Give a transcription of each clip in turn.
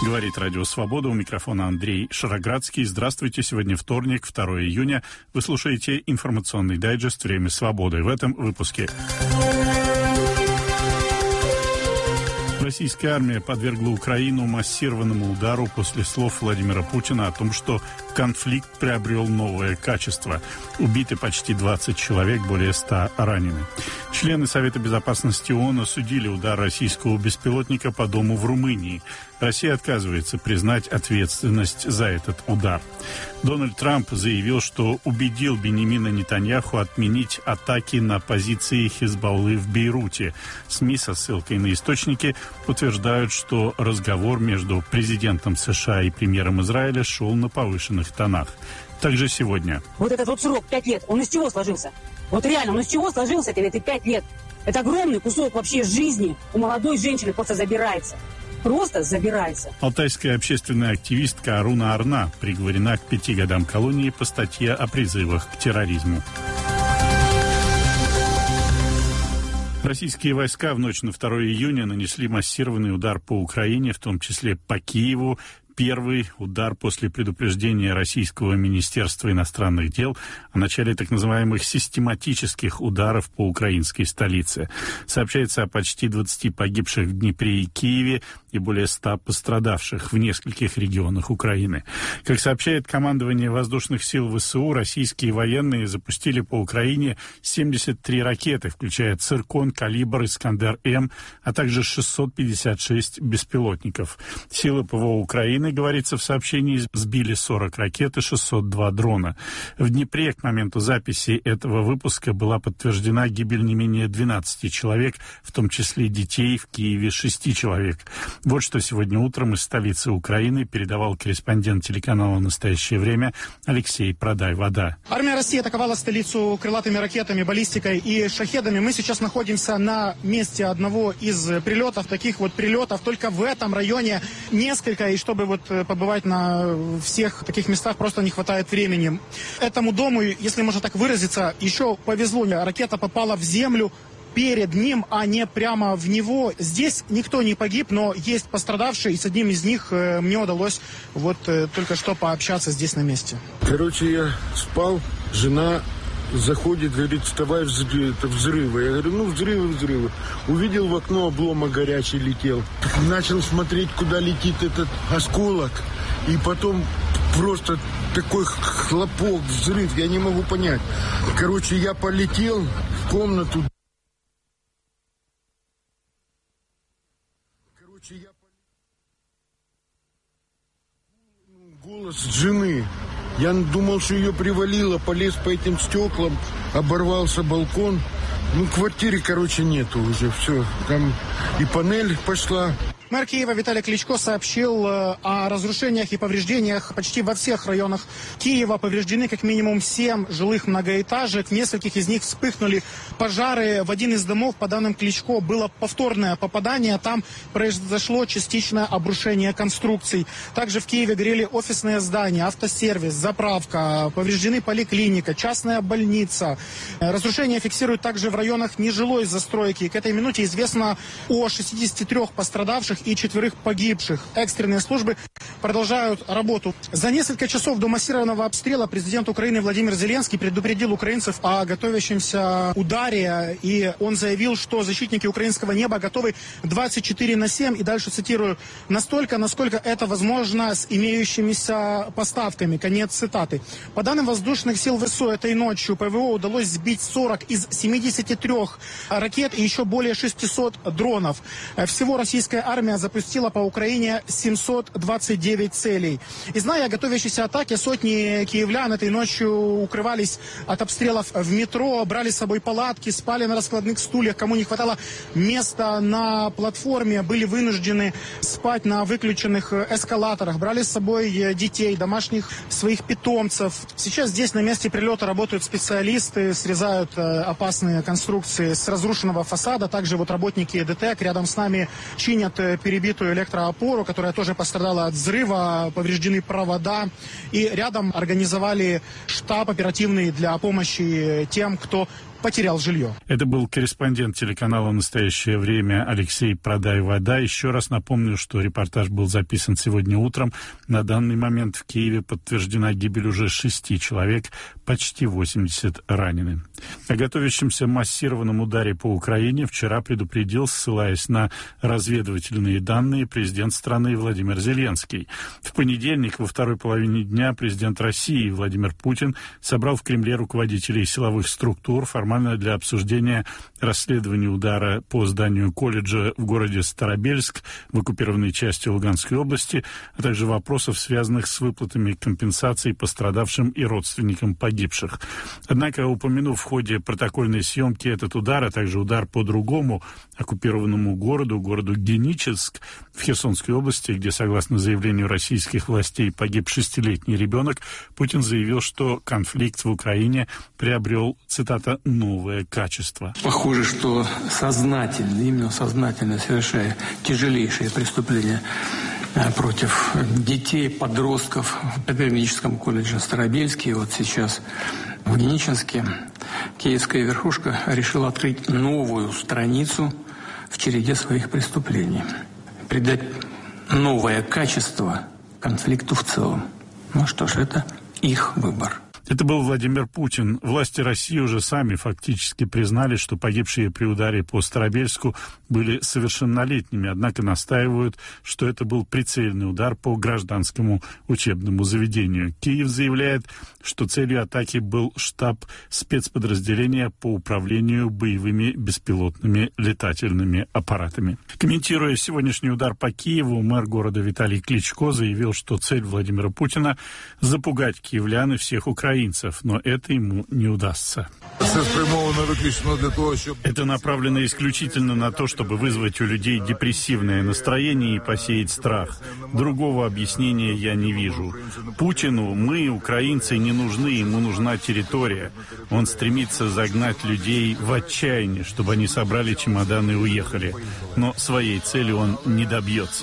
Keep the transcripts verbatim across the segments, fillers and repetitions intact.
Говорит Радио Свобода. У микрофона Андрей Шароградский. Здравствуйте. Сегодня вторник, второго июня. Вы слушаете информационный дайджест «Время свободы». В этом выпуске. Российская армия подвергла Украину массированному удару после слов Владимира Путина о том, что конфликт приобрел новое качество. Убиты почти двадцать человек, более ста ранены. Члены Совета Безопасности ООН осудили удар российского беспилотника по дому в Румынии. Россия отказывается признать ответственность за этот удар. Дональд Трамп заявил, что убедил Биньямина Нетаньяху отменить атаки на позиции Хизбаллы в Бейруте. СМИ со ссылкой на источники утверждают, что разговор между президентом США и премьером Израиля шел на повышенных тонах. Также сегодня. Вот этот вот срок, пять лет, он из чего сложился? Вот реально, он из чего сложился, эти пять лет? Это огромный кусок вообще жизни у молодой женщины просто забирается. Просто забирается. Алтайская общественная активистка Аруна Арна приговорена к пяти годам колонии по статье о призывах к терроризму. Российские войска в ночь на второго июня нанесли массированный удар по Украине, в том числе по Киеву. Первый удар после предупреждения Российского Министерства иностранных дел о начале так называемых систематических ударов по украинской столице. Сообщается о почти двадцати погибших в Днепре и Киеве и более ста пострадавших в нескольких регионах Украины. Как сообщает командование воздушных сил ВСУ, российские военные запустили по Украине семьдесят три ракеты, включая «Циркон», «Калибр», «Искандер-М», а также шестьсот пятьдесят шесть беспилотников. Силы ПВО Украины, говорится в сообщении, сбили сорок ракет и шестьсот два дрона. В Днепре к моменту записи этого выпуска была подтверждена гибель не менее двенадцати человек, в том числе детей, в Киеве шести человек. Вот что сегодня утром из столицы Украины передавал корреспондент телеканала «Настоящее время» Алексей Продай-Вода. Армия России атаковала столицу крылатыми ракетами, баллистикой и шахедами. Мы сейчас находимся на месте одного из прилетов, таких вот прилетов. Только в этом районе несколько, и чтобы вот побывать на всех таких местах просто не хватает времени. Этому дому, если можно так выразиться, еще повезло. Ракета попала в землю перед ним, а не прямо в него. Здесь никто не погиб, но есть пострадавшие, и с одним из них э, мне удалось вот э, только что пообщаться здесь на месте. Короче, я спал, жена заходит, говорит, вставай, взрывы, это взрывы. Я говорю, ну, взрывы, взрывы. Увидел в окно, обломок горячий летел. Начал смотреть, куда летит этот осколок. И потом просто такой хлопок, взрыв, я не могу понять. Короче, я полетел в комнату. Короче, я голос жены. Я думал, что ее привалило, полез по этим стеклам, оборвался балкон. Ну, в квартире, короче, нету уже, все. Там и панель пошла. Мэр Киева Виталий Кличко сообщил о разрушениях и повреждениях почти во всех районах Киева. Повреждены как минимум семь жилых многоэтажек. В нескольких из них вспыхнули пожары. В один из домов, по данным Кличко, было повторное попадание. Там произошло частичное обрушение конструкций. Также в Киеве горели офисные здания, автосервис, заправка. Повреждены поликлиника, частная больница. Разрушения фиксируют также в районах нежилой застройки. К этой минуте известно о шестидесяти трёх пострадавших и четверых погибших. Экстренные службы продолжают работу. За несколько часов до массированного обстрела президент Украины Владимир Зеленский предупредил украинцев о готовящемся ударе. И он заявил, что защитники украинского неба готовы двадцать четыре на семь. И дальше цитирую: «Настолько, насколько это возможно с имеющимися поставками». Конец цитаты. По данным воздушных сил ВСУ, этой ночью ПВО удалось сбить сорок из семидесяти трёх ракет и еще более шестисот дронов. Всего российская армия запустила по Украине семьсот двадцать девять целей. И зная о готовящейся атаке, сотни киевлян этой ночью укрывались от обстрелов в метро, брали с собой палатки, спали на раскладных стульях. Кому не хватало места на платформе, были вынуждены спать на выключенных эскалаторах, брали с собой детей, домашних своих питомцев. Сейчас здесь на месте прилета работают специалисты, срезают опасные конструкции с разрушенного фасада. Также вот работники ДТЭК рядом с нами чинят перебитую электроопору, которая тоже пострадала от взрыва, повреждены провода. И рядом организовали штаб оперативный для помощи тем, кто потерял жилье. Это был корреспондент телеканала «Настоящее время» Алексей Продай-Вода. Еще раз напомню, что репортаж был записан сегодня утром. На данный момент в Киеве подтверждена гибель уже шести человек, почти восемьдесят ранены. О готовящемся массированном ударе по Украине вчера предупредил, ссылаясь на разведывательные данные, президент страны Владимир Зеленский. В понедельник, во второй половине дня, президент России Владимир Путин собрал в Кремле руководителей силовых структур формально для обсуждения расследования удара по зданию колледжа в городе Старобельск в оккупированной части Луганской области, а также вопросов, связанных с выплатами компенсаций пострадавшим и родственникам погибших. Однако, упомянув в ходе протокольной съемки этот удар, а также удар по другому оккупированному городу, городу Геническ в Херсонской области, где, согласно заявлению российских властей, погиб шестилетний ребенок, Путин заявил, что конфликт в Украине приобрел, цитата, «новое качество». Похоже, что сознательно, именно сознательно совершая тяжелейшие преступления против детей, подростков в педагогическом колледже Старобельске, вот сейчас в Геническе, киевская верхушка решила открыть новую страницу в череде своих преступлений, придать новое качество конфликту в целом. Ну что ж, это их выбор. Это был Владимир Путин. Власти России уже сами фактически признали, что погибшие при ударе по Старобельску были совершеннолетними, однако настаивают, что это был прицельный удар по гражданскому учебному заведению. Киев заявляет, что целью атаки был штаб спецподразделения по управлению боевыми беспилотными летательными аппаратами. Комментируя сегодняшний удар по Киеву, мэр города Виталий Кличко заявил, что цель Владимира Путина – запугать киевлян и всех украинцев. Но это ему не удастся. Это направлено исключительно на то, чтобы вызвать у людей депрессивное настроение и посеять страх. Другого объяснения я не вижу. Путину мы, украинцы, не нужны, ему нужна территория. Он стремится загнать людей в отчаяние, чтобы они собрали чемоданы и уехали. Но своей цели он не добьется.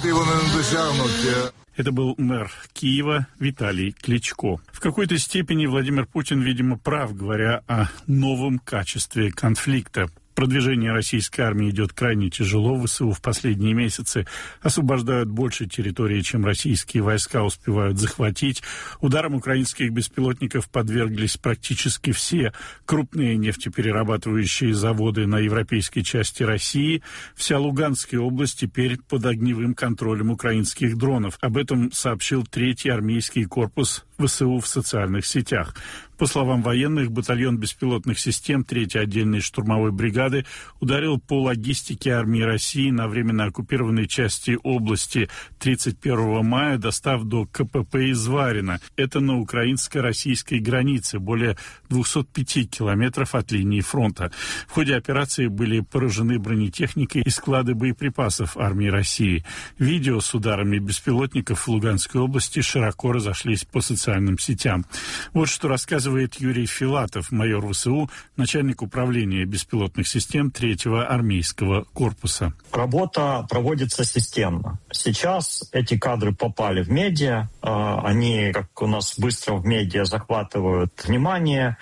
Это был мэр Киева Виталий Кличко. В какой-то степени Владимир Путин, видимо, прав, говоря о новом качестве конфликта. Продвижение российской армии идет крайне тяжело. ВСУ в последние месяцы освобождают больше территории, чем российские войска успевают захватить. Ударам украинских беспилотников подверглись практически все крупные нефтеперерабатывающие заводы на европейской части России. Вся Луганская область теперь под огневым контролем украинских дронов. Об этом сообщил третий армейский корпус ВСУ в социальных сетях. По словам военных, батальон беспилотных систем третьей отдельной штурмовой бригады ударил по логистике армии России на временно оккупированной части области тридцать первого мая, достав до КПП Изварина. Это на украинско-российской границе, более двухсот пяти километров от линии фронта. В ходе операции были поражены бронетехника и склады боеприпасов армии России. Видео с ударами беспилотников в Луганской области широко разошлись по социальным сетям. Вот что рассказывает Юрий Филатов, майор ВСУ, начальник управления беспилотных систем третьего армейского корпуса. Работа проводится системно. Сейчас эти кадры попали в медиа, они, как у нас быстро в медиа, захватывают внимание,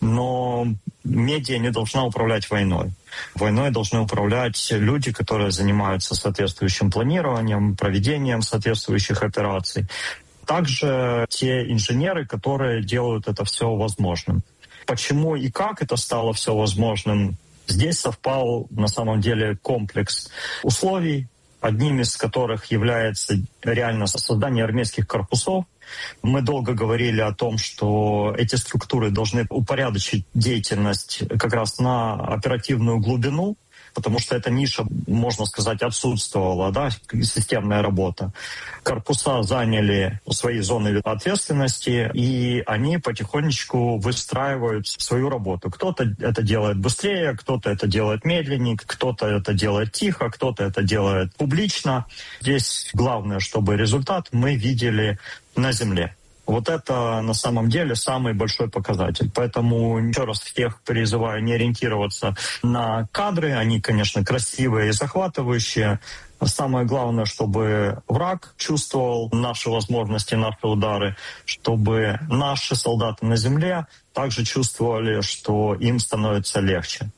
но медиа не должна управлять войной. Войной должны управлять люди, которые занимаются соответствующим планированием, проведением соответствующих операций. Также те инженеры, которые делают это все возможным. Почему и как это стало все возможным? Здесь совпал на самом деле комплекс условий, одним из которых является реально создание армейских корпусов. Мы долго говорили о том, что эти структуры должны упорядочить деятельность как раз на оперативную глубину, потому что эта ниша, можно сказать, отсутствовала, да, системная работа. Корпуса заняли свои зоны ответственности, и они потихонечку выстраивают свою работу. Кто-то это делает быстрее, кто-то это делает медленнее, кто-то это делает тихо, кто-то это делает публично. Здесь главное, чтобы результат мы видели на земле. Вот это на самом деле самый большой показатель. Поэтому еще раз всех призываю не ориентироваться на кадры. Они, конечно, красивые и захватывающие, Самое главное, чтобы враг чувствовал наши возможности, наши удары, чтобы наши солдаты на земле также чувствовали, что им становится легче.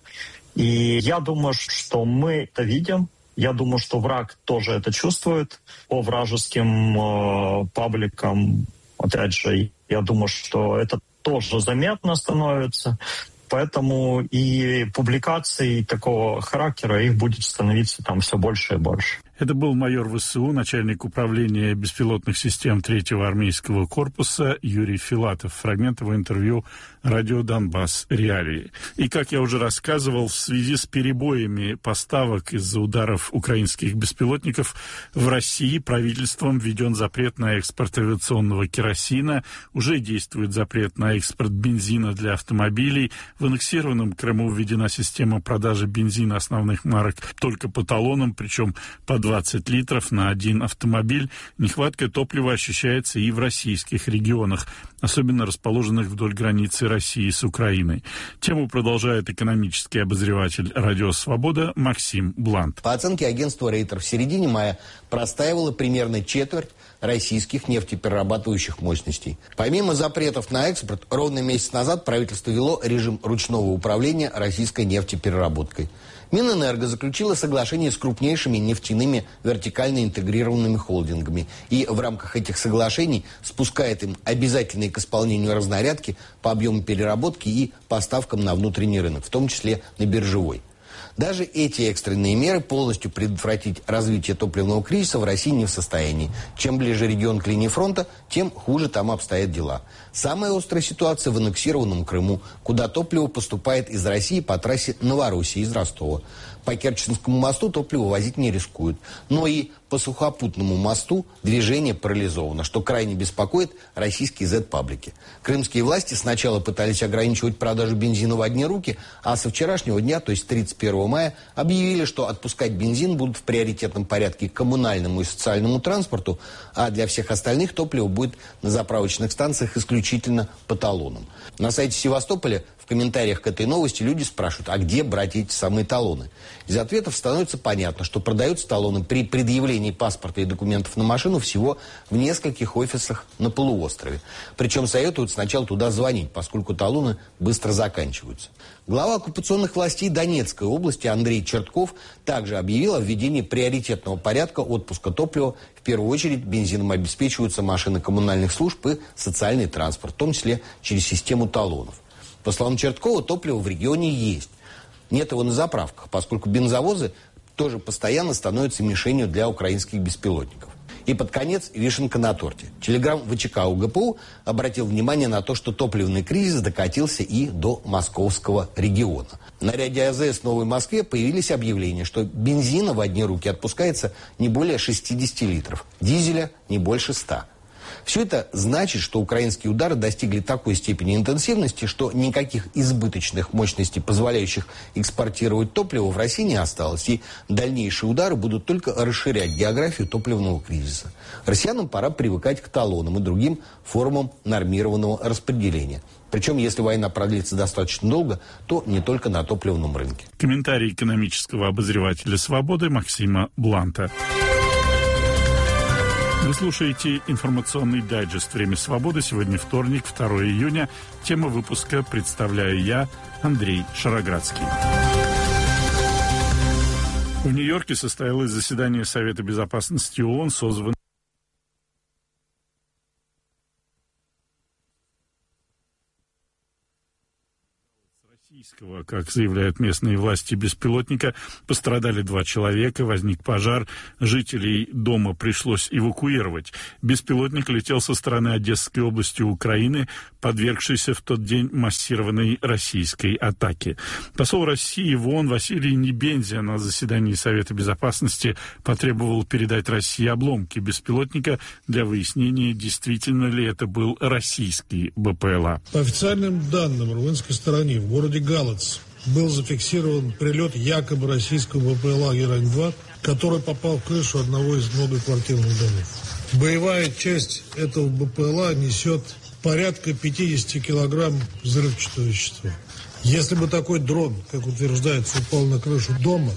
И я думаю, что мы это видим. Я думаю, что враг тоже это чувствует. По вражеским э, пабликам, опять же, я думаю, что это тоже заметно становится. Поэтому и публикаций такого характера, их будет становиться там все больше и больше. Это был майор ВСУ, начальник управления беспилотных систем третьего армейского корпуса Юрий Филатов. Фрагмент его интервью «Радио Донбасс. Реалии». И, как я уже рассказывал, в связи с перебоями поставок из-за ударов украинских беспилотников в России правительством введен запрет на экспорт авиационного керосина, уже действует запрет на экспорт бензина для автомобилей. В аннексированном Крыму введена система продажи бензина основных марок только по талонам, причем по двадцать литров на один автомобиль. Нехватка топлива ощущается и в российских регионах, особенно расположенных вдоль границы России с Украиной. Тему продолжает экономический обозреватель «Радио Свобода» Максим Блант. По оценке агентства Рейтер, в середине мая простаивала примерно четверть российских нефтеперерабатывающих мощностей. Помимо запретов на экспорт, ровно месяц назад правительство ввело режим ручного управления российской нефтепереработкой. Минэнерго заключила соглашение с крупнейшими нефтяными вертикально интегрированными холдингами и в рамках этих соглашений спускает им обязательные к исполнению разнарядки по объему переработки и поставкам на внутренний рынок, в том числе на биржевой. Даже эти экстренные меры полностью предотвратить развитие топливного кризиса в России не в состоянии. Чем ближе регион к линии фронта, тем хуже там обстоят дела. Самая острая ситуация в аннексированном Крыму, куда топливо поступает из России по трассе Новороссии из Ростова. По Керченскому мосту топливо возить не рискуют. Но и по сухопутному мосту движение парализовано, что крайне беспокоит российские зет-паблики. Крымские власти сначала пытались ограничивать продажу бензина в одни руки, а со вчерашнего дня, то есть тридцать первого мая, объявили, что отпускать бензин будут в приоритетном порядке к коммунальному и социальному транспорту, а для всех остальных топливо будет на заправочных станциях исключительно по талонам. На сайте Севастополя в комментариях к этой новости люди спрашивают, а где брать эти самые талоны? Из ответов становится понятно, что продаются талоны при предъявлении паспорта и документов на машину всего в нескольких офисах на полуострове. Причем советуют сначала туда звонить, поскольку талоны быстро заканчиваются. Глава оккупационных властей Донецкой области Андрей Чертков также объявил о введении приоритетного порядка отпуска топлива. В первую очередь бензином обеспечиваются машины коммунальных служб и социальный транспорт, в том числе через систему талонов. По словам Черткова, топливо в регионе есть. Нет его на заправках, поскольку бензовозы тоже постоянно становятся мишенью для украинских беспилотников. И под конец вишенка на торте. Телеграм ВЧК УГПУ обратил внимание на то, что топливный кризис докатился и до московского региона. На ряде АЗС в Новой Москве появились объявления, что бензина в одни руки отпускается не более шестьдесят литров, дизеля не больше ста. Все это значит, что украинские удары достигли такой степени интенсивности, что никаких избыточных мощностей, позволяющих экспортировать топливо, в России не осталось. И дальнейшие удары будут только расширять географию топливного кризиса. Россиянам пора привыкать к талонам и другим формам нормированного распределения. Причем, если война продлится достаточно долго, то не только на топливном рынке. Комментарий экономического обозревателя «Свободы» Максима Бланта. Вы слушаете информационный дайджест «Время свободы». Сегодня вторник, второго июня. Тема выпуска представляю я, Андрей Шароградский. В Нью-Йорке состоялось заседание Совета Безопасности ООН, созванное российского, как заявляют местные власти, беспилотника. Пострадали два человека, возник пожар, жителей дома пришлось эвакуировать. Беспилотник летел со стороны Одесской области Украины, подвергшейся в тот день массированной российской атаке. Посол России в ООН Василий Небензя на заседании Совета Безопасности потребовал передать России обломки беспилотника для выяснения, действительно ли это был российский БПЛА. По официальным данным румынской стороны, в городе Галац был зафиксирован прилет якобы российского БПЛА Герань-два, который попал в крышу одного из многоквартирных домов. Боевая часть этого БПЛА несет порядка пятьдесят килограмм взрывчатого вещества. Если бы такой дрон, как утверждается, упал на крышу дома,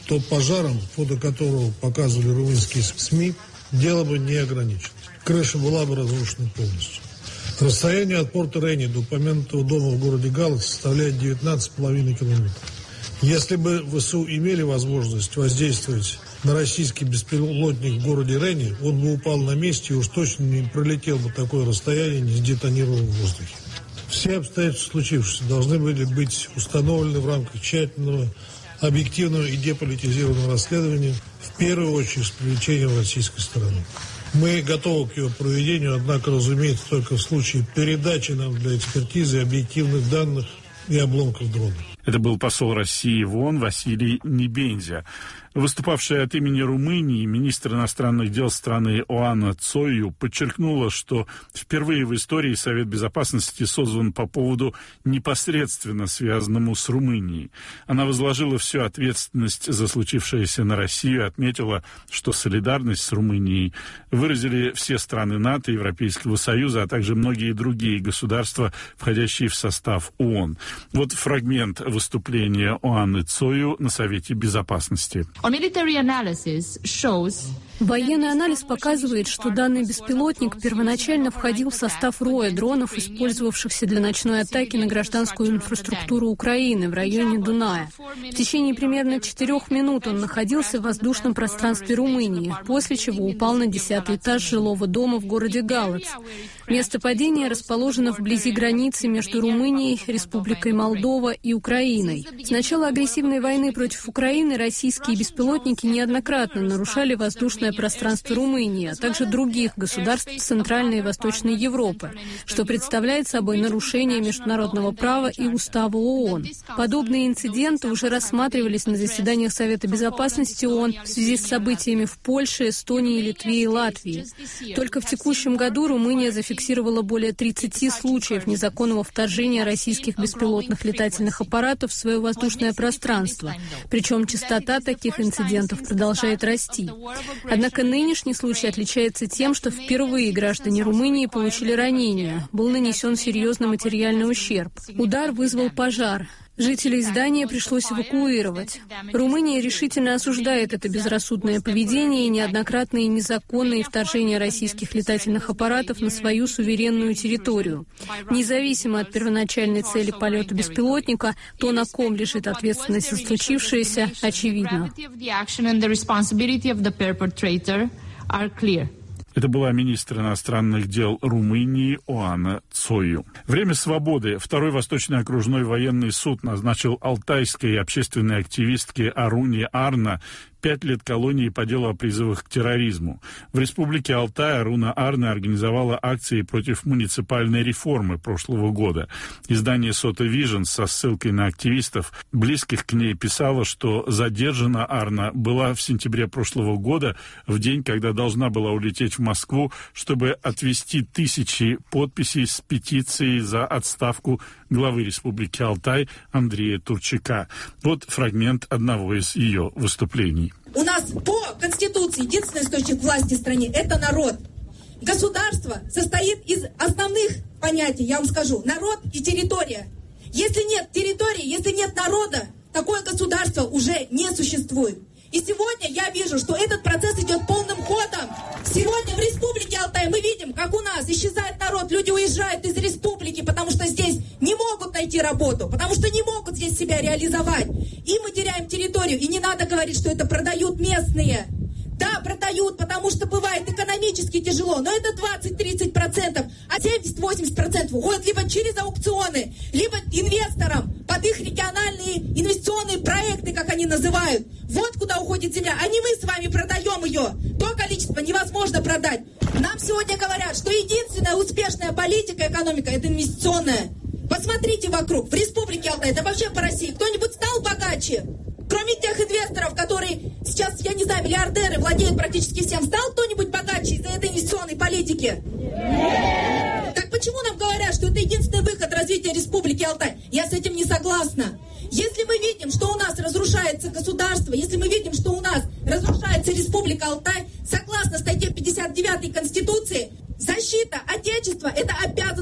то пожаром, фото которого показывали румынские СМИ, дело бы не ограничилось. Крыша была бы разрушена полностью. Расстояние от порта Рени до упомянутого дома в городе Галац составляет девятнадцать с половиной километров. Если бы ВСУ имели возможность воздействовать на российский беспилотник в городе Рени, он бы упал на месте и уж точно не пролетел бы такое расстояние, не сдетонировал в воздухе. Все обстоятельства случившегося должны были быть установлены в рамках тщательного, объективного и деполитизированного расследования, в первую очередь с привлечением российской стороны. Мы готовы к его проведению, однако, разумеется, только в случае передачи нам для экспертизы объективных данных и обломков дрона. Это был посол России в ООН Василий Небензя. Выступавшая от имени Румынии министр иностранных дел страны Оана Цою подчеркнула, что впервые в истории Совет Безопасности создан по поводу непосредственно связанному с Румынией. Она возложила всю ответственность за случившееся на Россию и отметила, что солидарность с Румынией выразили все страны НАТО, Европейского Союза, а также многие другие государства, входящие в состав ООН. Вот фрагмент выступления Оаны Цою на Совете Безопасности. Военный анализ показывает, что данный беспилотник первоначально входил в состав роя дронов, использовавшихся для ночной атаки на гражданскую инфраструктуру Украины в районе Дуная. В течение примерно четырех минут он находился в воздушном пространстве Румынии, после чего упал на десятый этаж жилого дома в городе Галац. Место падения расположено вблизи границы между Румынией, Республикой Молдова и Украиной. С начала агрессивной войны против Украины российские беспилотники неоднократно нарушали воздушное пространство Румынии, а также других государств Центральной и Восточной Европы, что представляет собой нарушение международного права и устава ООН. Подобные инциденты уже рассматривались на заседаниях Совета Безопасности ООН в связи с событиями в Польше, Эстонии, Литве и Латвии. Только в текущем году Румыния зафиксировала более тридцати случаев незаконного вторжения российских беспилотных летательных аппаратов в свое воздушное пространство, причем частота таких инцидентов продолжает расти. Однако нынешний случай отличается тем, что впервые граждане Румынии получили ранения, был нанесен серьезный материальный ущерб. Удар вызвал пожар. Жителей здания пришлось эвакуировать. Румыния решительно осуждает это безрассудное поведение и неоднократные незаконные вторжения российских летательных аппаратов на свою суверенную территорию. Независимо от первоначальной цели полета беспилотника, то, на ком лежит ответственность за случившееся, очевидно. Это была министр иностранных дел Румынии Оана Цою. Время свободы. Второй Восточный окружной военный суд назначил алтайской общественной активистке Аруне Арна пять лет колонии по делу о призывах к терроризму. В республике Алтай Аруна Арна организовала акции против муниципальной реформы прошлого года. Издание Сота Вижн со ссылкой на активистов, близких к ней, писало, что задержана Арна была в сентябре прошлого года, в день, когда должна была улететь в Москву, чтобы отвести тысячи подписей с петицией за отставку главы республики Алтай Андрея Турчака. Вот фрагмент одного из ее выступлений. У нас по Конституции единственный источник власти в стране – это народ. Государство состоит из основных понятий, я вам скажу, народ и территория. Если нет территории, если нет народа, такое государство уже не существует. И сегодня я вижу, что этот процесс идет полным ходом. Сегодня в республике Алтай мы видим, как у нас исчезает народ, люди уезжают из республики, потому что здесь не могут найти работу, потому что не могут здесь себя реализовать. И мы теряем территорию, и не надо говорить, что это продают местные. Да, продают, потому что бывает экономически тяжело, но это двадцать-тридцать процентов, а семьдесят-восемьдесят процентов уходят либо через аукционы, либо инвесторам под их региональные инвестиционные проекты, как они называют. Вот куда уходит земля, а не мы с вами продаем ее. То количество невозможно продать. Нам сегодня говорят, что единственная успешная политика, экономика, это инвестиционная. Посмотрите вокруг, в республике Алтай, да вообще по России, кто-нибудь стал богаче? Кроме тех инвесторов, которые сейчас, я не знаю, миллиардеры, владеют практически всем, стал кто-нибудь богаче из-за этой инвестиционной политики? Нет. Так почему нам говорят, что это единственный выход развития Республики Алтай? Я с этим не согласна. Если мы видим, что у нас разрушается государство, если мы видим, что у нас разрушается Республика Алтай, согласно статье пятьдесят девятой Конституции, защита Отечества – это обязанность.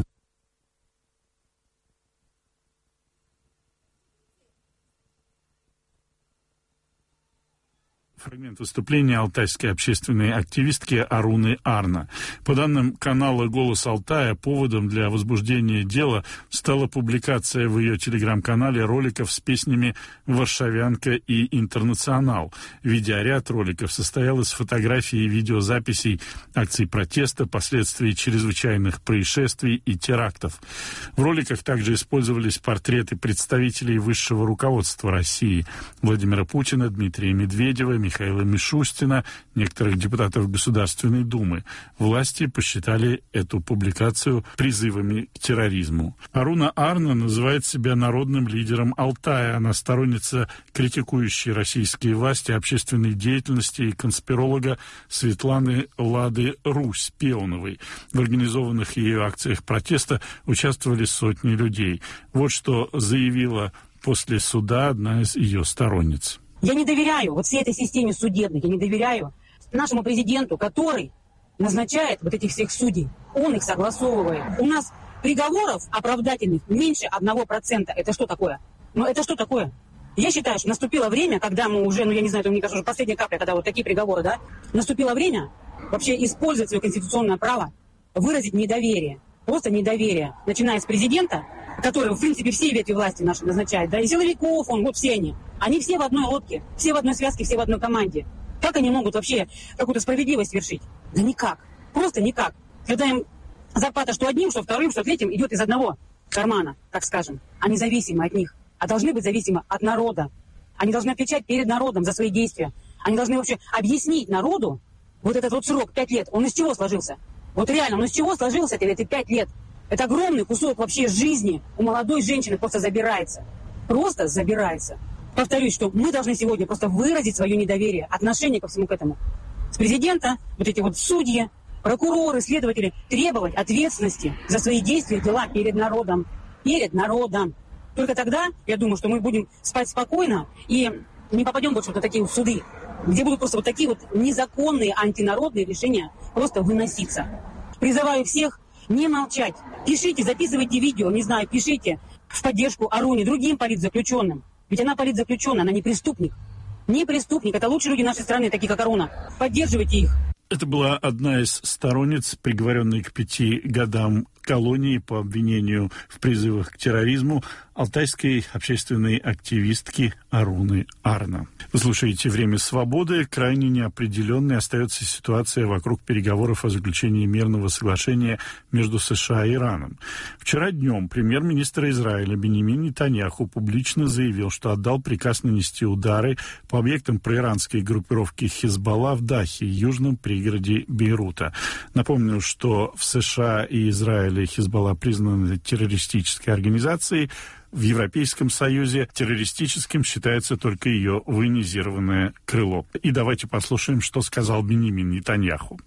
Фрагмент выступления алтайской общественной активистки Аруны Арна. По данным канала «Голос Алтая», поводом для возбуждения дела стала публикация в ее телеграм-канале роликов с песнями «Варшавянка» и «Интернационал». Видеоряд роликов состоял из фотографий и видеозаписей акций протеста, последствий чрезвычайных происшествий и терактов. В роликах также использовались портреты представителей высшего руководства России: Владимира Путина, Дмитрия Медведева, Михаила Мишустина, некоторых депутатов Государственной Думы. Власти посчитали эту публикацию призывами к терроризму. Аруна Арна называет себя народным лидером Алтая. Она сторонница критикующей российские власти общественной деятельности и конспиролога Светланы Лады Русь-Пеоновой. В организованных ее акциях протеста участвовали сотни людей. Вот что заявила после суда одна из ее сторонниц. Я не доверяю вот всей этой системе судебной, я не доверяю нашему президенту, который назначает вот этих всех судей. Он их согласовывает. У нас приговоров оправдательных меньше одного процента. Это что такое? Ну это что такое? Я считаю, что наступило время, когда мы уже, ну я не знаю, это, мне кажется, уже последняя капля, когда вот такие приговоры, да, наступило время вообще использовать свое конституционное право, выразить недоверие, просто недоверие, начиная с президента, который, в принципе, все ветви власти наши назначает, да, и силовиков, он, вот все они. Они все в одной лодке, все в одной связке, все в одной команде. Как они могут вообще какую-то справедливость вершить? Да никак, просто никак. Когда им зарплата что одним, что вторым, что третьим идет из одного кармана, так скажем, они зависимы от них, а должны быть зависимы от народа. Они должны отвечать перед народом за свои действия. Они должны вообще объяснить народу вот этот вот срок, пять лет, он из чего сложился? Вот реально, он из чего сложился эти пять лет? Это огромный кусок вообще жизни у молодой женщины просто забирается. Просто забирается. Повторюсь, что мы должны сегодня просто выразить свое недоверие, отношение ко всему к этому. С президента, вот эти вот судьи, прокуроры, следователи, требовать ответственности за свои действия, дела перед народом. Перед народом. Только тогда, я думаю, что мы будем спать спокойно и не попадем больше вот в такие вот суды, где будут просто вот такие вот незаконные антинародные решения просто выноситься. Призываю всех не молчать. Пишите, записывайте видео, не знаю, пишите в поддержку Аруне, другим политзаключенным. Ведь она политзаключенная, она не преступник. Не преступник, это лучшие люди нашей страны, такие как Аруна. Поддерживайте их. Это была одна из сторонниц, приговоренной к пяти годам колонии по обвинению в призывах к терроризму, алтайской общественной активистки Аруны Арна. Вы слушаете «Время свободы». Крайне неопределенной остается ситуация вокруг переговоров о заключении мирного соглашения между США и Ираном. Вчера днем премьер-министр Израиля Биньямин Нетаньяху публично заявил, что отдал приказ нанести удары по объектам проиранской группировки Хизбалла в Дахе, южном пригороде Бейрута. Напомню, что в США и Израиле Хизбалла признаны террористической организацией. В Европейском Союзе террористическим считается только ее военизированное крыло. И давайте послушаем, что сказал Биньямин Нетаньяху.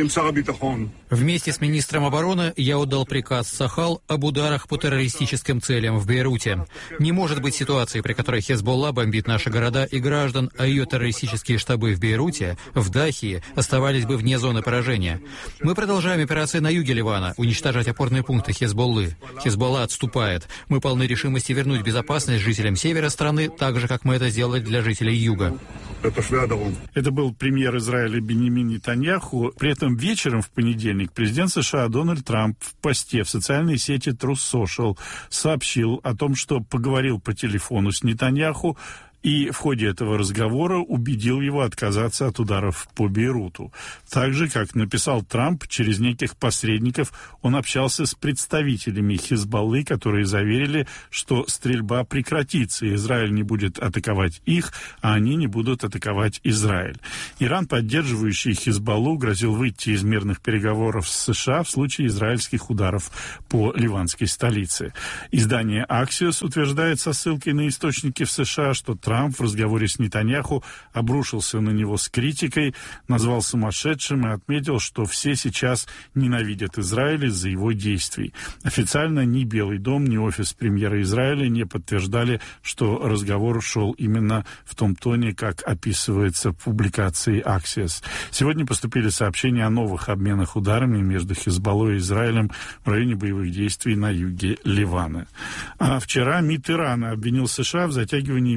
Вместе с министром обороны я отдал приказ Сахал об ударах по террористическим целям в Бейруте. Не может быть ситуации, при которой Хезболла бомбит наши города и граждан, а ее террористические штабы в Бейруте, в Дахе, оставались бы вне зоны поражения. Мы продолжаем операции на юге Ливана, уничтожать опорные пункты Хезболлы. Хезболла отступает. Мы полны решимости вернуть безопасность жителям севера страны, так же, как мы это сделали для жителей юга. Это был премьер Израиля Биньямин Нетаньяху. При этом вечером в понедельник президент США Дональд Трамп в посте в социальной сети Truth Social сообщил о том, что поговорил по телефону с Нетаньяху и в ходе этого разговора убедил его отказаться от ударов по Бейруту. Так же, как написал Трамп, через неких посредников он общался с представителями Хизбаллы, которые заверили, что стрельба прекратится, и Израиль не будет атаковать их, а они не будут атаковать Израиль. Иран, поддерживающий Хизбаллу, грозил выйти из мирных переговоров с США в случае израильских ударов по ливанской столице. Издание Axios утверждает со ссылкой на источники в США, что Трамп Трамп в разговоре с Нетаньяху обрушился на него с критикой, назвал сумасшедшим и отметил, что все сейчас ненавидят Израиль из-за его действий. Официально ни Белый дом, ни офис премьера Израиля не подтверждали, что разговор шел именно в том тоне, как описывается в публикации Axios. Сегодня поступили сообщения о новых обменах ударами между Хизбаллой и Израилем в районе боевых действий на юге Ливана. А вчера МИД Ирана обвинил США в затягивании мирных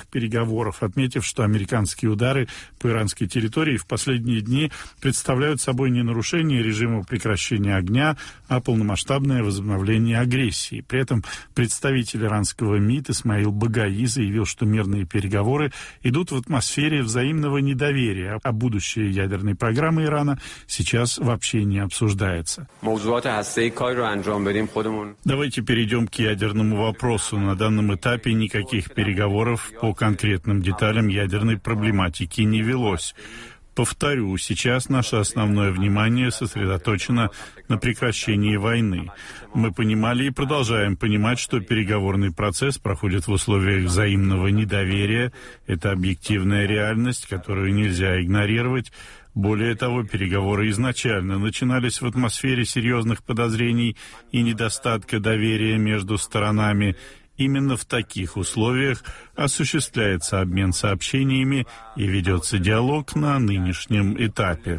мирных переговоров, отметив, что американские удары по иранской территории в последние дни представляют собой не нарушение режима прекращения огня, а полномасштабное возобновление агрессии. При этом представитель иранского МИД Исмаил Багаи заявил, что мирные переговоры идут в атмосфере взаимного недоверия, а будущее ядерной программы Ирана сейчас вообще не обсуждается. Давайте перейдем к ядерному вопросу. На данном этапе никаких переговоров по конкретным деталям ядерной проблематики не велось. Повторю, сейчас наше основное внимание сосредоточено на прекращении войны. Мы понимали и продолжаем понимать, что переговорный процесс проходит в условиях взаимного недоверия. Это объективная реальность, которую нельзя игнорировать. Более того, переговоры изначально начинались в атмосфере серьезных подозрений и недостатка доверия между сторонами. Именно в таких условиях осуществляется обмен сообщениями и ведется диалог на нынешнем этапе.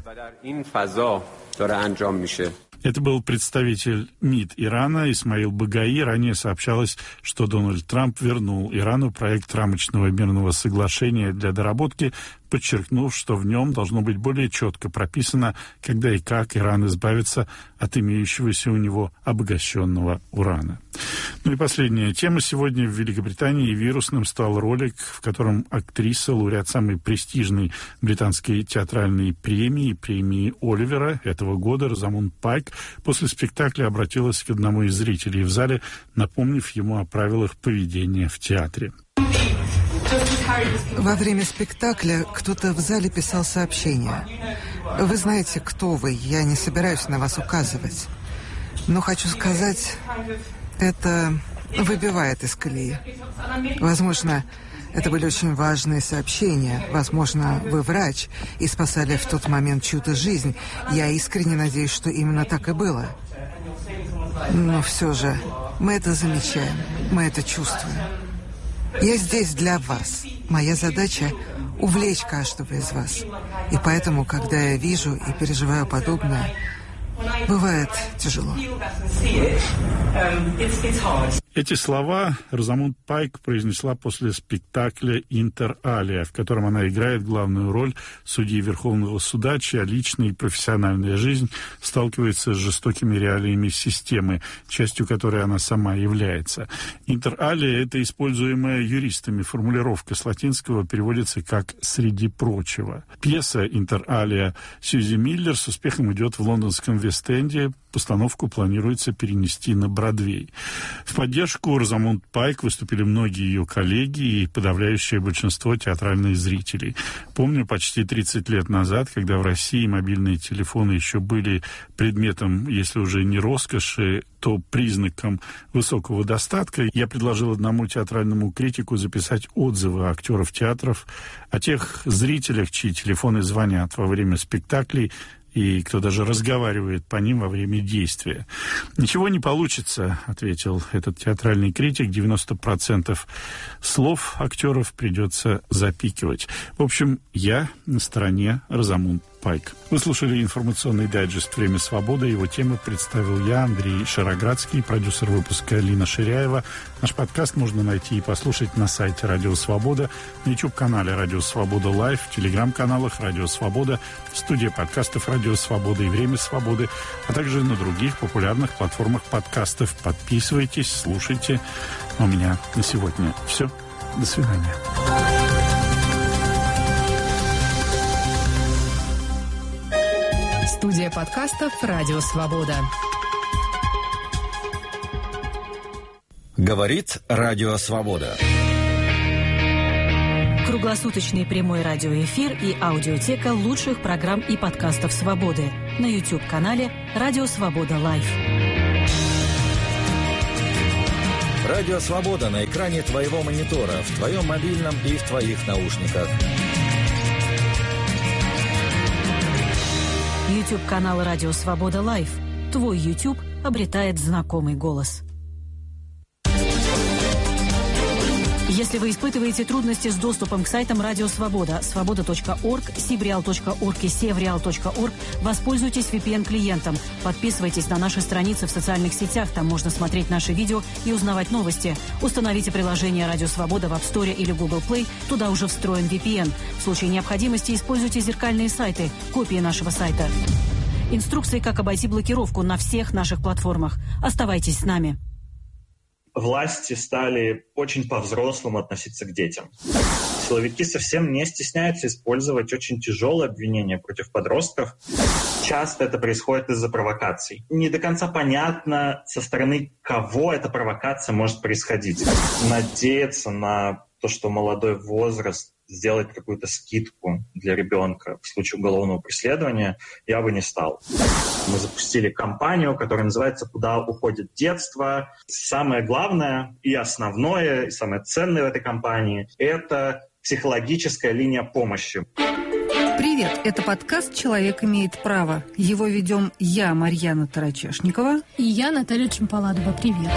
Это был представитель МИД Ирана Исмаил Багаи. Ранее сообщалось, что Дональд Трамп вернул Ирану проект рамочного мирного соглашения для доработки, подчеркнув, что в нем должно быть более четко прописано, когда и как Иран избавится от имеющегося у него обогащенного урана. Ну и последняя тема. Сегодня в Великобритании вирусным стал ролик, в котором актриса, лауреат самой престижной британской театральной премии, премии Оливера этого года, Розамунд Пайк, после спектакля обратилась к одному из зрителей в зале, напомнив ему о правилах поведения в театре. Во время спектакля кто-то в зале писал сообщение. Вы знаете, кто вы, я не собираюсь на вас указывать. Но хочу сказать, это выбивает из колеи. Возможно, это были очень важные сообщения. Возможно, вы врач и спасали в тот момент чью-то жизнь. Я искренне надеюсь, что именно так и было. Но все же, мы это замечаем, мы это чувствуем. Я здесь для вас. Моя задача — увлечь каждого из вас. И поэтому, когда я вижу и переживаю подобное, бывает тяжело. Эти слова Розамунд Пайк произнесла после спектакля «Интер алия», в котором она играет главную роль судьи Верховного суда, чья личная и профессиональная жизнь сталкивается с жестокими реалиями системы, частью которой она сама является. «Интер алия» — это используемая юристами формулировка с латинского, переводится как «среди прочего». Пьеса «Интер алия» Сьюзи Миллер с успехом идет в лондонском Вест-Энде. Постановку планируется перенести на Бродвей. В поддержку Розамунд Пайк выступили многие ее коллеги и подавляющее большинство театральных зрителей. Помню, почти тридцать лет назад, когда в России мобильные телефоны еще были предметом, если уже не роскоши, то признаком высокого достатка, я предложил одному театральному критику записать отзывы актеров театров о тех зрителях, чьи телефоны звонят во время спектаклей, и кто даже разговаривает по ним во время действия. «Ничего не получится», — ответил этот театральный критик. девяносто процентов слов актеров придется запикивать. В общем, я на стороне Розамунд Пайк. Вы слушали информационный дайджест «Время свободы». Его темы представил я, Андрей Шароградский, продюсер выпуска Лина Ширяева. Наш подкаст можно найти и послушать на сайте «Радио Свобода», на YouTube-канале «Радио Свобода Лайв», в телеграм-каналах «Радио Свобода», в студии подкастов «Радио Свобода» и «Время свободы», а также на других популярных платформах подкастов. Подписывайтесь, слушайте. У меня на сегодня все. До свидания. Студия подкастов «Радио Свобода». Говорит Радио Свобода. Круглосуточный прямой радиоэфир и аудиотека лучших программ и подкастов «Свободы» на YouTube-канале «Радио Свобода Лайв». Радио Свобода на экране твоего монитора, в твоем мобильном и в твоих наушниках. YouTube-канал «Радио Свобода Лайв». Твой YouTube обретает знакомый голос. Если вы испытываете трудности с доступом к сайтам Радио Свобода, свобода точка орг, сибреал точка орг и севреал точка орг, воспользуйтесь ви пи эн-клиентом. Подписывайтесь на наши страницы в социальных сетях, там можно смотреть наши видео и узнавать новости. Установите приложение Радио Свобода в App Store или Google Play, туда уже встроен ви пи эн. В случае необходимости используйте зеркальные сайты, копии нашего сайта. Инструкции, как обойти блокировку на всех наших платформах. Оставайтесь с нами. Власти стали очень по-взрослому относиться к детям. Силовики совсем не стесняются использовать очень тяжелые обвинения против подростков. Часто это происходит из-за провокаций. Не до конца понятно, со стороны кого эта провокация может происходить. Надеяться на то, что молодой возраст сделать какую-то скидку для ребенка в случае уголовного преследования, я бы не стал. Мы запустили кампанию, которая называется «Куда уходит детство?». Самое главное и основное, и самое ценное в этой кампании – это психологическая линия помощи. Привет, это подкаст «Человек имеет право». Его ведем я, Марьяна Тарачешникова. И я, Наталья Чемпаладова. Привет.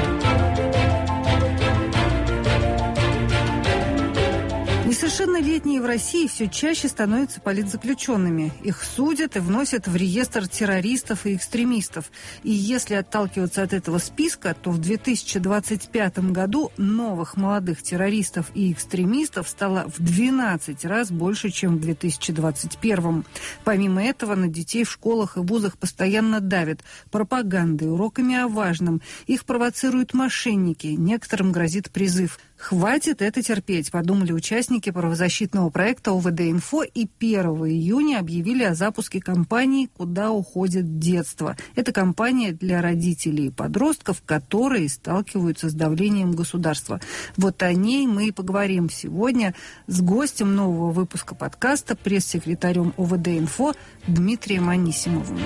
Несовершеннолетние в России все чаще становятся политзаключенными. Их судят и вносят в реестр террористов и экстремистов. И если отталкиваться от этого списка, то в две тысячи двадцать пятом году новых молодых террористов и экстремистов стало в двенадцать раз больше, чем в две тысячи двадцать первом. Помимо этого, на детей в школах и вузах постоянно давят пропагандой, уроками о важном. Их провоцируют мошенники, некоторым грозит призыв. Хватит это терпеть, подумали участники правозащитного проекта ОВД-Инфо и первого июня объявили о запуске кампании «Куда уходит детство». Это кампания для родителей и подростков, которые сталкиваются с давлением государства. Вот о ней мы и поговорим сегодня с гостем нового выпуска подкаста, пресс-секретарем ОВД-Инфо Дмитрием Анисимовым.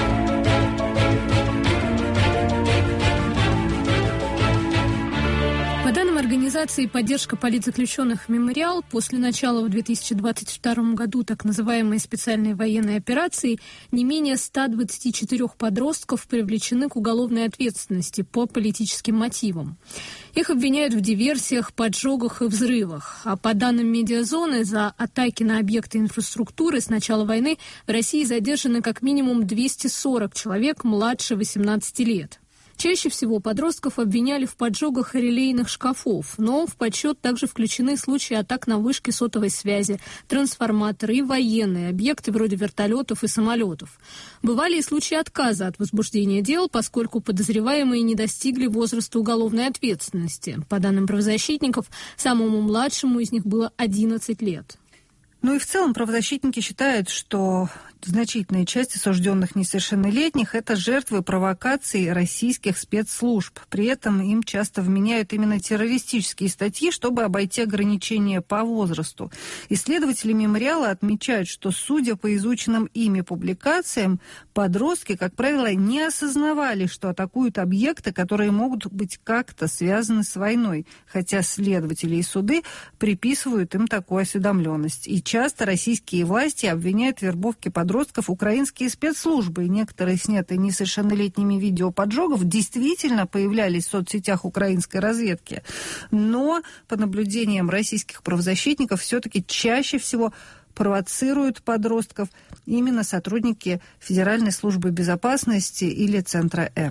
По данным организации «Поддержка политзаключенных Мемориал», после начала в две тысячи двадцать втором году так называемой специальной военной операции не менее ста двадцати четырёх подростков привлечены к уголовной ответственности по политическим мотивам. Их обвиняют в диверсиях, поджогах и взрывах. А по данным «Медиазоны», за атаки на объекты инфраструктуры с начала войны в России задержаны как минимум двести сорок человек младше восемнадцати лет. Чаще всего подростков обвиняли в поджогах релейных шкафов, но в подсчет также включены случаи атак на вышки сотовой связи, трансформаторы и военные объекты вроде вертолетов и самолетов. Бывали и случаи отказа от возбуждения дел, поскольку подозреваемые не достигли возраста уголовной ответственности. По данным правозащитников, самому младшему из них было одиннадцать лет. Ну и в целом правозащитники считают, что значительная часть осужденных несовершеннолетних – это жертвы провокаций российских спецслужб. При этом им часто вменяют именно террористические статьи, чтобы обойти ограничения по возрасту. Исследователи мемориала отмечают, что, судя по изученным ими публикациям, подростки, как правило, не осознавали, что атакуют объекты, которые могут быть как-то связаны с войной, хотя следователи и суды приписывают им такую осведомленность. И часто российские власти обвиняют в вербовке подростков украинские спецслужбы. И некоторые снятые несовершеннолетними видео поджогов действительно появлялись в соцсетях украинской разведки. Но, по наблюдениям российских правозащитников, все-таки чаще всего провоцируют подростков именно сотрудники Федеральной службы безопасности или Центра Э.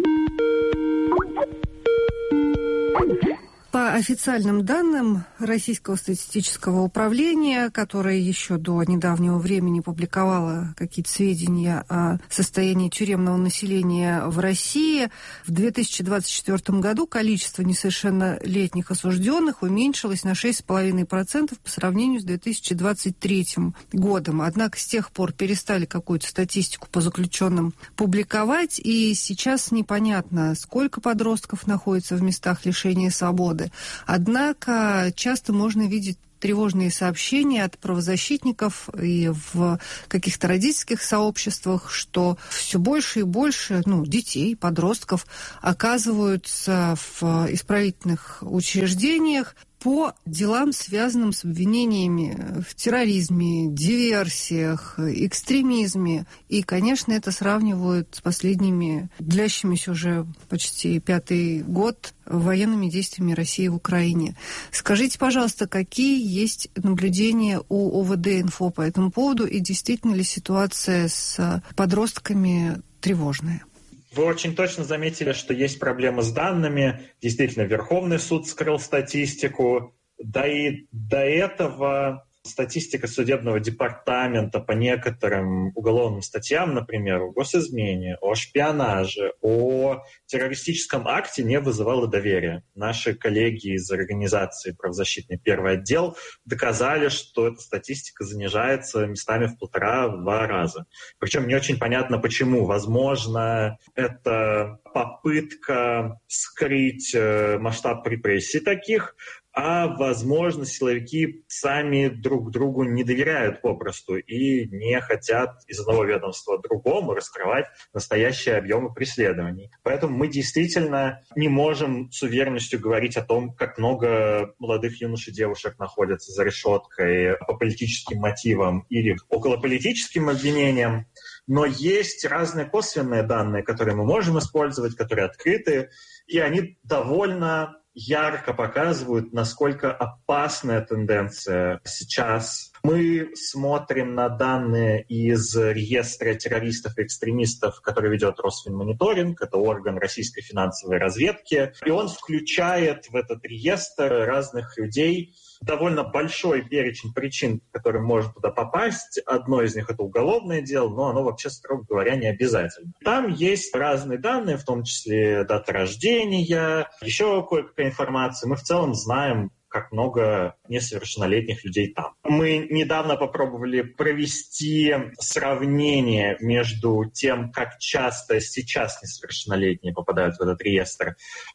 По официальным данным Российского статистического управления, которое еще до недавнего времени публиковало какие-то сведения о состоянии тюремного населения в России, в две тысячи двадцать четвёртом году количество несовершеннолетних осужденных уменьшилось на шесть целых пять десятых процента по сравнению с две тысячи двадцать третьим годом. Однако с тех пор перестали какую-то статистику по заключенным публиковать, и сейчас непонятно, сколько подростков находится в местах лишения свободы. Однако часто можно видеть тревожные сообщения от правозащитников и в каких-то родительских сообществах, что все больше и больше ну, детей, подростков оказываются в исправительных учреждениях по делам, связанным с обвинениями в терроризме, диверсиях, экстремизме. И, конечно, это сравнивают с последними, длящимися уже почти пятый год, военными действиями России в Украине. Скажите, пожалуйста, какие есть наблюдения у ОВД-инфо по этому поводу, и действительно ли ситуация с подростками тревожная? Вы очень точно заметили, что есть проблемы с данными. Действительно, Верховный суд скрыл статистику. Да и до этого статистика судебного департамента по некоторым уголовным статьям, например, о госизмене, о шпионаже, о террористическом акте не вызывала доверия. Наши коллеги из организации правозащитный первый отдел доказали, что эта статистика занижается местами в полтора-два раза. Причем не очень понятно, почему. Возможно, это попытка скрыть масштаб репрессий таких, а, возможно, силовики сами друг другу не доверяют попросту и не хотят из одного ведомства другому раскрывать настоящие объемы преследований. Поэтому мы действительно не можем с уверенностью говорить о том, как много молодых юношей и девушек находятся за решеткой по политическим мотивам или околополитическим обвинениям. Но есть разные косвенные данные, которые мы можем использовать, которые открыты, и они довольно ярко показывают, насколько опасная тенденция сейчас. Мы смотрим на данные из реестра террористов и экстремистов, который ведет Росфинмониторинг, это орган российской финансовой разведки, и он включает в этот реестр разных людей. Довольно большой перечень причин, по которым можно туда попасть. Одно из них — это уголовное дело, но оно вообще, строго говоря, не обязательно. Там есть разные данные, в том числе дата рождения, еще кое-какая информация. Мы в целом знаем, как много несовершеннолетних людей там. Мы недавно попробовали провести сравнение между тем, как часто сейчас несовершеннолетние попадают в этот реестр,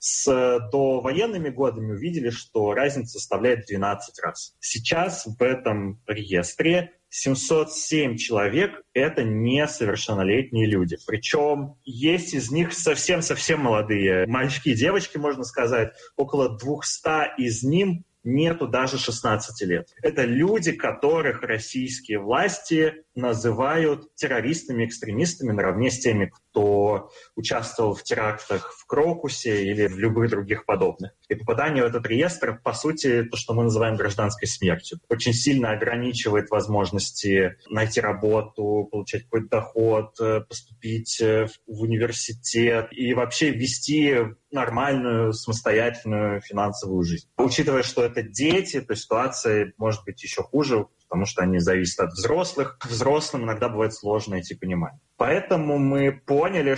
с довоенными годами. Увидели, что разница составляет двенадцать раз. Сейчас в этом реестре семьсот семь человек — это несовершеннолетние люди. Причем есть из них совсем-совсем молодые мальчики и девочки, можно сказать. Около двухсот из них нету даже шестнадцати лет. Это люди, которых российские власти называют террористами, экстремистами наравне с теми, кто участвовал в терактах в Крокусе или в любых других подобных. И попадание в этот реестр, по сути, то, что мы называем гражданской смертью. Очень сильно ограничивает возможности найти работу, получать какой-то доход, поступить в университет и вообще вести нормальную, самостоятельную финансовую жизнь. Учитывая, что это дети, то ситуация может быть еще хуже, потому что они зависят от взрослых. Взрослым иногда бывает сложно найти понимание. Поэтому мы поняли,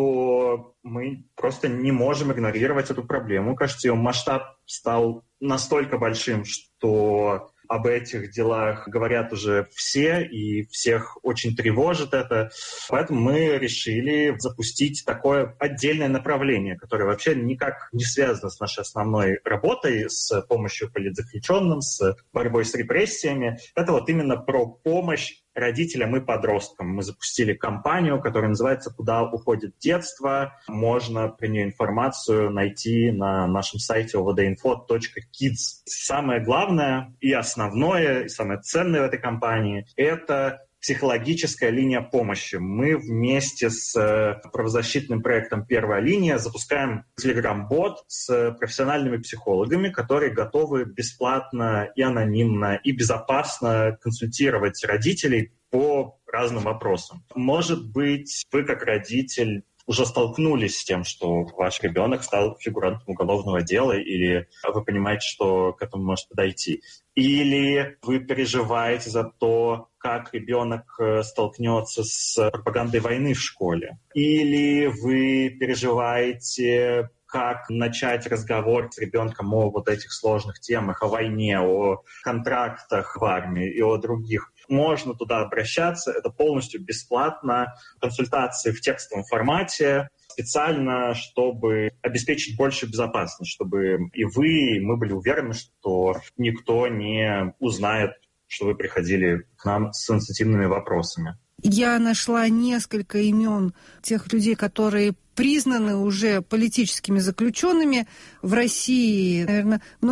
что мы просто не можем игнорировать эту проблему. Кажется, ее масштаб стал настолько большим, что об этих делах говорят уже все, и всех очень тревожит это. Поэтому мы решили запустить такое отдельное направление, которое вообще никак не связано с нашей основной работой, с помощью политзаключенным, с борьбой с репрессиями. Это вот именно про помощь родителям и подросткам. Мы запустили кампанию, которая называется «Куда уходит детство?». Можно про нее информацию найти на нашем сайте о вэ дэ инфо точка кидс. Самое главное и основное, и самое ценное в этой кампании — это психологическая линия помощи. Мы вместе с правозащитным проектом «Первая линия» запускаем телеграм-бот с профессиональными психологами, которые готовы бесплатно и анонимно и безопасно консультировать родителей по разным вопросам. Может быть, вы как родитель уже столкнулись с тем, что ваш ребенок стал фигурантом уголовного дела, или вы понимаете, что к этому может подойти. Или вы переживаете за то, как ребенок столкнется с пропагандой войны в школе. Или вы переживаете, как начать разговор с ребенком о вот этих сложных темах, о войне, о контрактах в армии и о других. Можно туда обращаться, это полностью бесплатно. Консультации в текстовом формате, специально, чтобы обеспечить большую безопасность, чтобы и вы, и мы были уверены, что никто не узнает, что вы приходили к нам с сенситивными вопросами. Я нашла несколько имен тех людей, которые признаны уже политическими заключенными в России. Наверное,